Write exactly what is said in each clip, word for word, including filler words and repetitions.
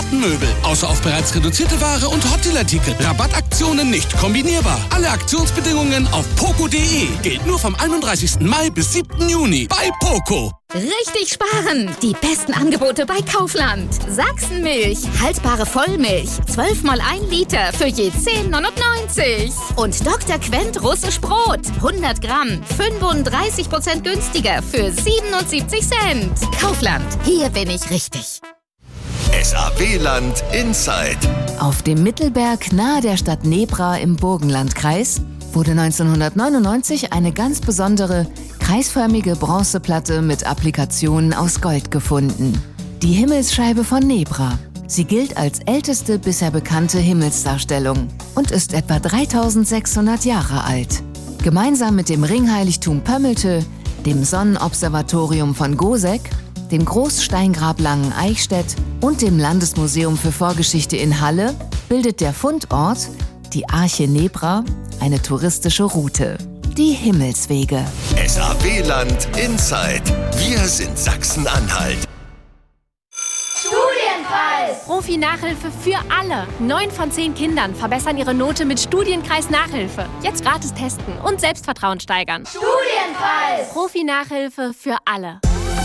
Gartenmöbel. Außer auf bereits reduzierte Ware und Hotdeal-Artikel. Rabattaktionen nicht kombinierbar. Alle Aktionsbedingungen auf poco punkt de. Gilt nur vom einunddreißigsten Mai bis siebten Juni bei Poco. Richtig sparen! Die besten Angebote bei Kaufland. Sachsenmilch, haltbare Vollmilch, zwölf mal ein Liter für je zehn neunundneunzig. Und Doktor Quent russisch Brot, hundert Gramm, fünfunddreißig Prozent günstiger für siebenundsiebzig Cent. Kaufland, hier bin ich richtig. S A W-Land Inside. Auf dem Mittelberg nahe der Stadt Nebra im Burgenlandkreis wurde neunzehnhundertneunundneunzig eine ganz besondere, kreisförmige Bronzeplatte mit Applikationen aus Gold gefunden. Die Himmelsscheibe von Nebra. Sie gilt als älteste bisher bekannte Himmelsdarstellung und ist etwa dreitausendsechshundert Jahre alt. Gemeinsam mit dem Ringheiligtum Pömmelte, dem Sonnenobservatorium von Goseck, dem Großsteingrab Langen-Eichstätt und dem Landesmuseum für Vorgeschichte in Halle bildet der Fundort, die Arche Nebra, eine touristische Route. Die Himmelswege. S A W-Land Inside. Wir sind Sachsen-Anhalt. Studienkreis! Profi-Nachhilfe für alle. Neun von zehn Kindern verbessern ihre Note mit Studienkreis-Nachhilfe. Jetzt gratis testen und Selbstvertrauen steigern. Studienkreis! Profi-Nachhilfe für alle.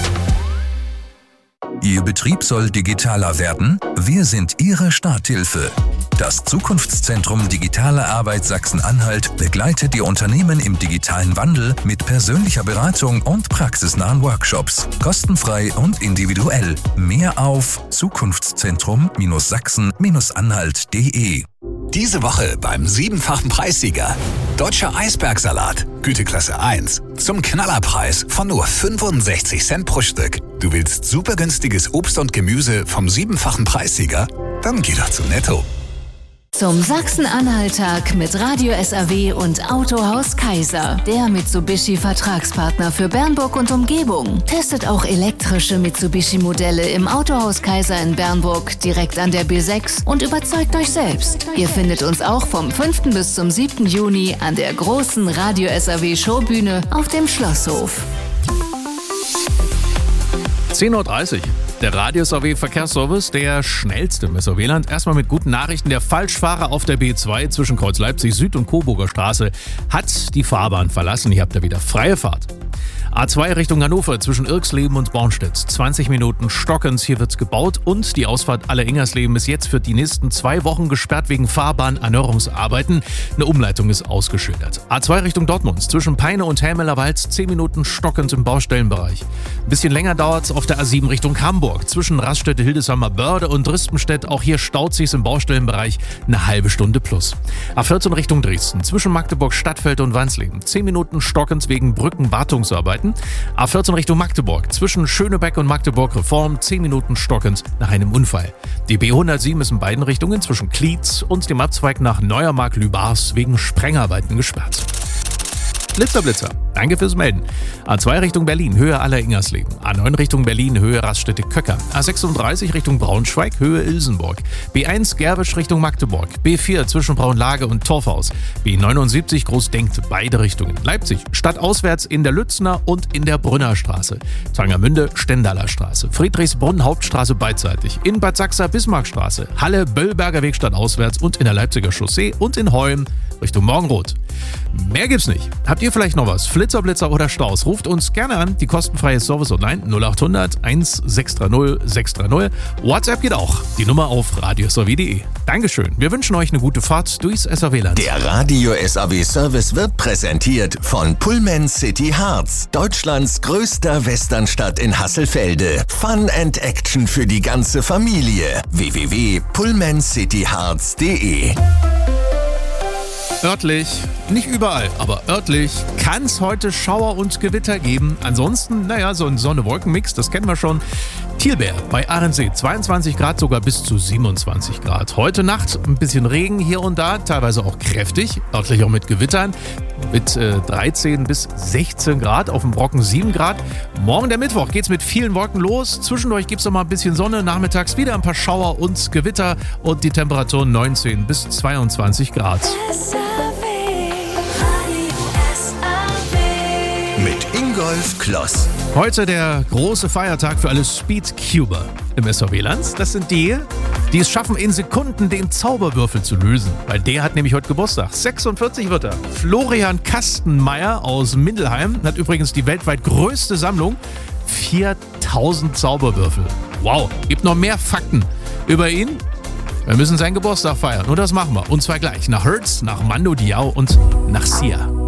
Ihr Betrieb soll digitaler werden? Wir sind Ihre Starthilfe. Das Zukunftszentrum Digitale Arbeit Sachsen-Anhalt begleitet die Unternehmen im digitalen Wandel mit persönlicher Beratung und praxisnahen Workshops. Kostenfrei und individuell. Mehr auf zukunftszentrum Sachsen Anhalt punkt de. Diese Woche beim siebenfachen Preissieger. Deutscher Eisbergsalat, Güteklasse eins. Zum Knallerpreis von nur fünfundsechzig Cent pro Stück. Du willst super günstiges Obst und Gemüse vom siebenfachen Preissieger? Dann geh doch zu Netto. Zum Sachsen-Anhalt-Tag mit Radio S A W und Autohaus Kaiser. Der Mitsubishi-Vertragspartner für Bernburg und Umgebung. Testet auch elektrische Mitsubishi-Modelle im Autohaus Kaiser in Bernburg direkt an der B sechs und überzeugt euch selbst. Ihr findet uns auch vom fünften bis zum siebten Juni an der großen Radio S A W-Showbühne auf dem Schlosshof. zehn Uhr dreißig. Der Radio S A W Verkehrsservice, der schnellste im S A W-Land. Erstmal mit guten Nachrichten. Der Falschfahrer auf der B zwei zwischen Kreuz Leipzig Süd und Coburger Straße hat die Fahrbahn verlassen. Ihr habt da wieder freie Fahrt. A zwei Richtung Hannover zwischen Irksleben und Bornstedt. zwanzig Minuten Stockens, hier wird's gebaut und die Ausfahrt Aller-Ingersleben ist jetzt für die nächsten zwei Wochen gesperrt wegen Fahrbahnerneuerungsarbeiten. Eine Umleitung ist ausgeschildert. A zwei Richtung Dortmund zwischen Peine und Helmeler-Wald zehn Minuten Stockens im Baustellenbereich. Ein bisschen länger dauert's auf der A sieben Richtung Hamburg zwischen Raststätte Hildesheimer Börde und Rispenstedt. Auch hier staut sich's im Baustellenbereich eine halbe Stunde plus. A vierzehn Richtung Dresden zwischen Magdeburg Stadtfeld und Wansleben zehn Minuten Stockens wegen Brückenwartungsarbeiten. A vierzehn Richtung Magdeburg zwischen Schönebeck und Magdeburg Reform zehn Minuten Stockens nach einem Unfall. Die B hundertsieben ist in beiden Richtungen zwischen Klietz und dem Abzweig nach Neuermark-Lübars wegen Sprengarbeiten gesperrt. Blitzer, Blitzer. Danke fürs Melden. A zwei Richtung Berlin, Höhe Aller-Ingersleben. A neun Richtung Berlin, Höhe Raststätte Köcker. A sechsunddreißig Richtung Braunschweig, Höhe Ilsenburg. B eins Gerwisch Richtung Magdeburg. B vier zwischen Braunlage und Torfhaus. B neunundsiebzig Großdenkt, beide Richtungen. Leipzig, stadtauswärts in der Lützner und in der Brünnerstraße. Tangermünde, Stendaler Straße. Friedrichsbrunn, Hauptstraße beidseitig. In Bad Sachsa, Bismarckstraße. Halle, Böllberger Weg stadtauswärts und in der Leipziger Chaussee und in Heum Richtung Morgenrot. Mehr gibt's nicht. Habt ihr vielleicht noch was? Flitzer, Blitzer oder Staus? Ruft uns gerne an. Die kostenfreie Service Online null acht hundert eins sechs drei null sechs drei null. WhatsApp geht auch. Die Nummer auf radio s a w punkt de. Dankeschön. Wir wünschen euch eine gute Fahrt durchs S A W-Land. Der Radio S A W Service wird präsentiert von Pullman City Harz, Deutschlands größter Westernstadt in Hasselfelde. Fun and Action für die ganze Familie. w w w punkt pullman city harz punkt de. Örtlich, nicht überall, aber örtlich kann es heute Schauer und Gewitter geben. Ansonsten, naja, so ein Sonne-Wolken-Mix, das kennen wir schon. Thielbeer bei Ahrensee, zweiundzwanzig Grad, sogar bis zu siebenundzwanzig Grad. Heute Nacht ein bisschen Regen hier und da, teilweise auch kräftig, örtlich auch mit Gewittern. Mit äh, dreizehn bis sechzehn Grad, auf dem Brocken sieben Grad. Morgen der Mittwoch geht's mit vielen Wolken los. Zwischendurch gibt's noch mal ein bisschen Sonne, nachmittags wieder ein paar Schauer und Gewitter und die Temperaturen neunzehn bis zweiundzwanzig Grad. Mit Ingolf Kloss. Heute der große Feiertag für alle Speedcuber im S A W-Land. Das sind die die es schaffen, in Sekunden den Zauberwürfel zu lösen. Weil der hat nämlich heute Geburtstag. sechsundvierzig wird er. Florian Kastenmeier aus Mindelheim hat übrigens die weltweit größte Sammlung. viertausend Zauberwürfel. Wow, gibt noch mehr Fakten über ihn. Wir müssen seinen Geburtstag feiern und das machen wir. Und zwar gleich nach Hertz, nach Mando Diao und nach Sia.